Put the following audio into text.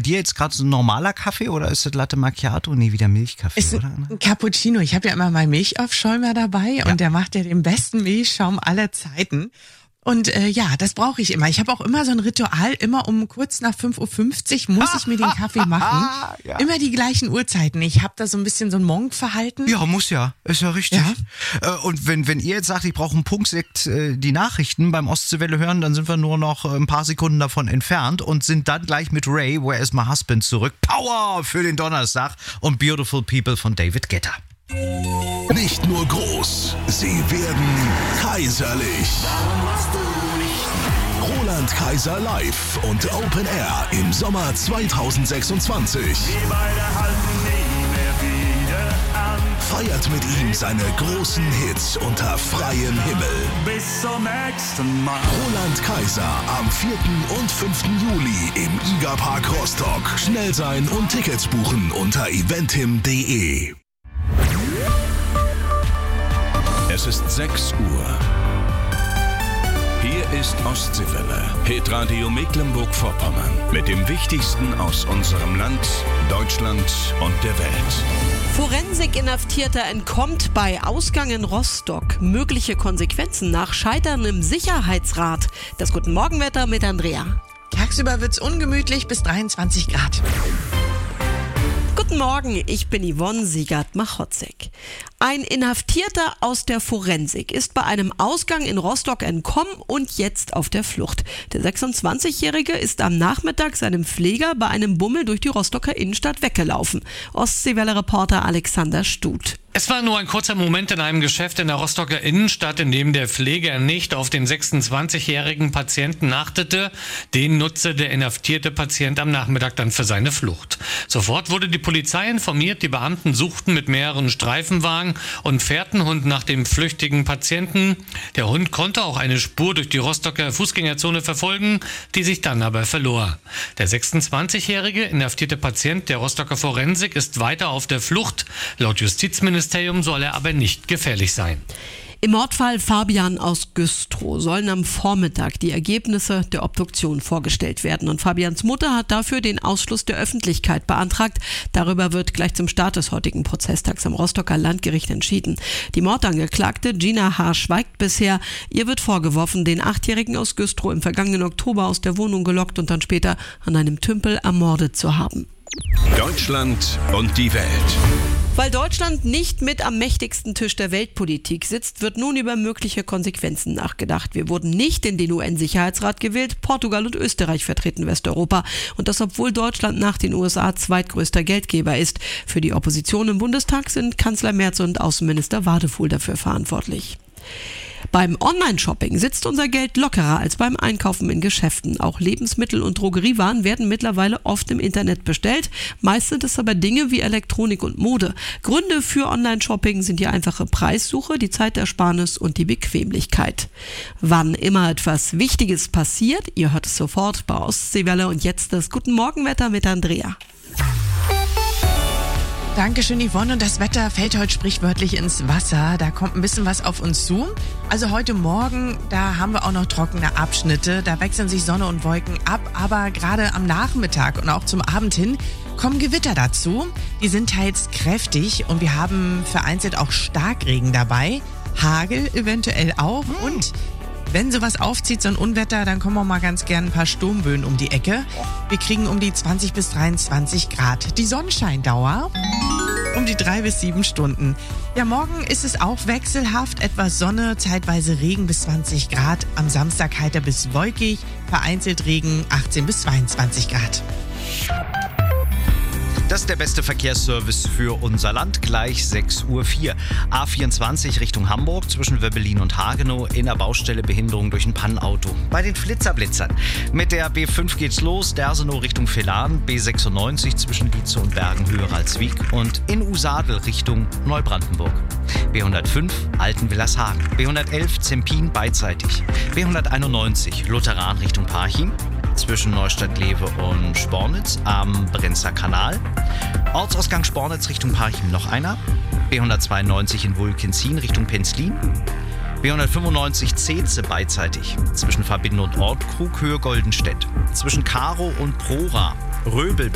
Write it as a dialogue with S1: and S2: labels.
S1: dir jetzt gerade so ein normaler Kaffee oder ist das Latte Macchiato? Nee, wieder Milchkaffee,
S2: ist
S1: oder?
S2: Ein Cappuccino. Ich habe ja immer meinen Milchaufschäumer dabei und der macht ja den besten Milchschaum aller Zeiten. Und das brauche ich immer. Ich habe auch immer so ein Ritual, immer um kurz nach 5:50 Uhr muss ich mir den Kaffee machen. Ja. Immer die gleichen Uhrzeiten. Ich habe da so ein bisschen so ein Monk-Verhalten.
S1: Ja, muss ja. Ist ja richtig. Ja. Und wenn ihr jetzt sagt, ich brauche einen Punkt die Nachrichten beim Ostseewelle hören, dann sind wir nur noch ein paar Sekunden davon entfernt und sind dann gleich mit Ray, Where is my husband, zurück. Power für den Donnerstag und Beautiful People von David Guetta.
S3: Nicht nur groß, sie werden kaiserlich. Roland Kaiser live und Open Air im Sommer 2026. Feiert mit ihm seine großen Hits unter freiem Himmel.
S4: Bis zum nächsten Mal.
S3: Roland Kaiser am 4. und 5. Juli im IGA-Park Rostock. Schnell sein und Tickets buchen unter eventim.de.
S5: Es ist 6 Uhr. Hier ist Ostseewelle, Hitradio Mecklenburg-Vorpommern. Mit dem Wichtigsten aus unserem Land, Deutschland und der Welt.
S6: Forensik-Inhaftierter entkommt bei Ausgang in Rostock. Mögliche Konsequenzen nach Scheitern im Sicherheitsrat. Das Guten Morgenwetter mit Andrea.
S2: Tagsüber wird's ungemütlich bis 23 Grad.
S6: Guten Morgen, ich bin Yvonne Siegert-Machotzek. Ein Inhaftierter aus der Forensik ist bei einem Ausgang in Rostock entkommen und jetzt auf der Flucht. Der 26-Jährige ist am Nachmittag seinem Pfleger bei einem Bummel durch die Rostocker Innenstadt weggelaufen. Ostseewelle-Reporter Alexander Stut.
S7: Es war nur ein kurzer Moment in einem Geschäft in der Rostocker Innenstadt, in dem der Pfleger nicht auf den 26-jährigen Patienten achtete. Den nutzte der inhaftierte Patient am Nachmittag dann für seine Flucht. Sofort wurde die Polizei informiert. Die Beamten suchten mit mehreren Streifenwagen und Fährtenhund nach dem flüchtigen Patienten. Der Hund konnte auch eine Spur durch die Rostocker Fußgängerzone verfolgen, die sich dann aber verlor. Der 26-jährige inhaftierte Patient der Rostocker Forensik ist weiter auf der Flucht. Laut Justizministerium soll er aber nicht gefährlich sein.
S6: Im Mordfall Fabian aus Güstrow sollen am Vormittag die Ergebnisse der Obduktion vorgestellt werden. Und Fabians Mutter hat dafür den Ausschluss der Öffentlichkeit beantragt. Darüber wird gleich zum Start des heutigen Prozesstags am Rostocker Landgericht entschieden. Die Mordangeklagte Gina H. schweigt bisher. Ihr wird vorgeworfen, den 8-Jährigen aus Güstrow im vergangenen Oktober aus der Wohnung gelockt und dann später an einem Tümpel ermordet zu haben.
S5: Deutschland und die Welt.
S6: Weil Deutschland nicht mit am mächtigsten Tisch der Weltpolitik sitzt, wird nun über mögliche Konsequenzen nachgedacht. Wir wurden nicht in den UN-Sicherheitsrat gewählt. Portugal und Österreich vertreten Westeuropa. Und das, obwohl Deutschland nach den USA zweitgrößter Geldgeber ist. Für die Opposition im Bundestag sind Kanzler Merz und Außenminister Wadefuhl dafür verantwortlich. Beim Online-Shopping sitzt unser Geld lockerer als beim Einkaufen in Geschäften. Auch Lebensmittel und Drogeriewaren werden mittlerweile oft im Internet bestellt. Meist sind es aber Dinge wie Elektronik und Mode. Gründe für Online-Shopping sind die einfache Preissuche, die Zeitersparnis und die Bequemlichkeit. Wann immer etwas Wichtiges passiert, ihr hört es sofort bei Ostseewelle und jetzt das Guten Morgenwetter mit Andrea.
S2: Dankeschön, Yvonne. Und das Wetter fällt heute sprichwörtlich ins Wasser. Da kommt ein bisschen was auf uns zu. Also heute Morgen, da haben wir auch noch trockene Abschnitte. Da wechseln sich Sonne und Wolken ab. Aber gerade am Nachmittag und auch zum Abend hin kommen Gewitter dazu. Die sind teils kräftig und wir haben vereinzelt auch Starkregen dabei. Hagel eventuell auch. Und wenn sowas aufzieht, so ein Unwetter, dann kommen auch mal ganz gern ein paar Sturmböen um die Ecke. Wir kriegen um die 20 bis 23 Grad. Die Sonnenscheindauer um die 3 bis 7 Stunden. Ja, morgen ist es auch wechselhaft. Etwas Sonne, zeitweise Regen bis 20 Grad. Am Samstag heiter bis wolkig, vereinzelt Regen 18 bis 22 Grad.
S1: Das ist der beste Verkehrsservice für unser Land. Gleich 6:04 Uhr. A24 Richtung Hamburg zwischen Wöbbelin und Hagenow. In der Baustelle Behinderung durch ein Pannenauto. Bei den Flitzerblitzern. Mit der B5 geht's los. Dersenow Richtung Villaren. B96 zwischen Lietze und Bergen Höheralswijk. Und in Usadel Richtung Neubrandenburg. B105 Altenwillershagen. B111 Zempin beidseitig. B191 Lutheran Richtung Parchim. Zwischen Neustadt-Lewe und Spornitz am Brenzer Kanal. Ortsausgang Spornitz Richtung Parchim noch einer. B192 in Wulkenzin Richtung Penzlin. B195 Zeetze beidseitig. Zwischen Verbinde und Ortkrug Höhe Goldenstedt. Zwischen Karo und Prora Röbel